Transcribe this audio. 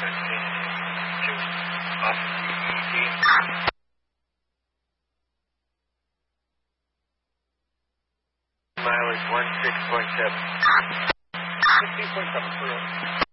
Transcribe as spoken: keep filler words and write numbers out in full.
Mileage one six point seven. sixteen point seven for real.